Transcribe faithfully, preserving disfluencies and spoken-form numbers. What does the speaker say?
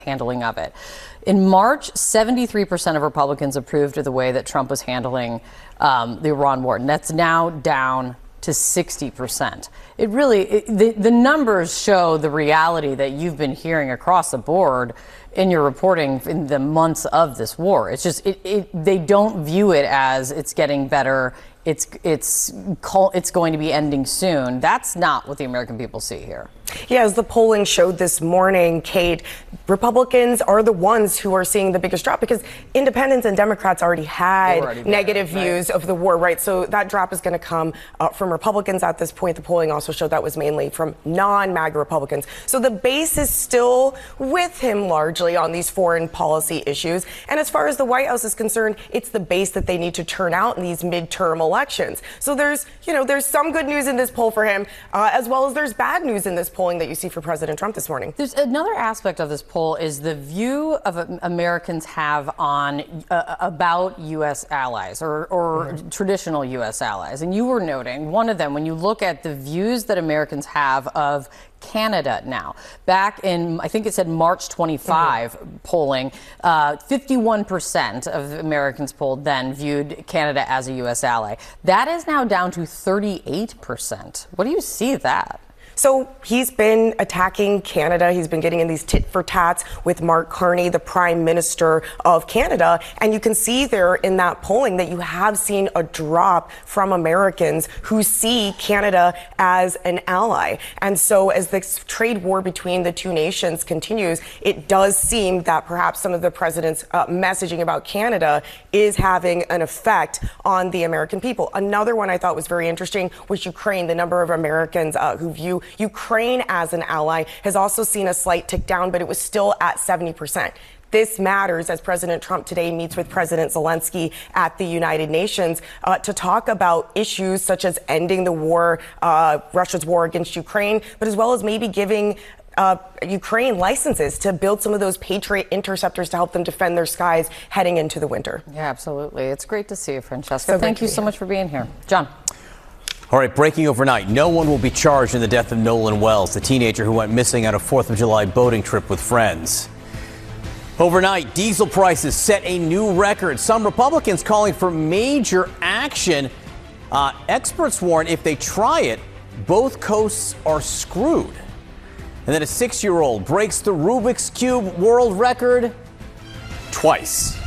handling of it. In March, seventy-three percent of Republicans approved of the way that Trump was handling um, the Iran war. And that's now down to sixty percent. It really, it, the, the numbers show the reality that you've been hearing across the board in your reporting in the months of this war. It's just, it, it, they don't view it as it's getting better. It's, it's, it's going to be ending soon. That's not what the American people see here. Yeah, as the polling showed this morning, Kate, Republicans are the ones who are seeing the biggest drop because independents and Democrats already had already negative better, views right? of the war, right? So that drop is going to come uh, from Republicans at this point. The polling also showed that was mainly from non-MAGA Republicans. So the base is still with him largely on these foreign policy issues. And as far as the White House is concerned, it's the base that they need to turn out in these midterm elections. So there's, you know, there's some good news in this poll for him, uh, as well as there's bad news in this poll that you see for President Trump this morning. There's another aspect of this poll is the view of Americans have on uh, about U S allies or, or mm-hmm. traditional U S allies. And you were noting one of them when you look at the views that Americans have of Canada now. Back in, I think it said March twenty-five mm-hmm. polling, uh, fifty-one percent of Americans polled then viewed Canada as a U S ally. That is now down to thirty-eight percent. What do you see that? So he's been attacking Canada. He's been getting in these tit for tats with Mark Carney, the Prime Minister of Canada. And you can see there in that polling that you have seen a drop from Americans who see Canada as an ally. And so as this trade war between the two nations continues, it does seem that perhaps some of the president's uh, messaging about Canada is having an effect on the American people. Another one I thought was very interesting was Ukraine. The number of Americans uh, who view Ukraine as an ally has also seen a slight tick down, but it was still at seventy percent. This matters as President Trump today meets with President Zelensky at the United Nations uh, to talk about issues such as ending the war, uh, Russia's war against Ukraine, but as well as maybe giving Uh, Ukraine licenses to build some of those Patriot interceptors to help them defend their skies heading into the winter. Yeah, absolutely. It's great to see you, Francesca. So Thank you so much for being here. John. All right, breaking overnight. No one will be charged in the death of Nolan Wells, the teenager who went missing on a fourth of July boating trip with friends. Overnight, diesel prices set a new record. Some Republicans calling for major action. Uh, experts warn if they try it, both coasts are screwed. And then a six-year-old breaks the Rubik's Cube world record twice.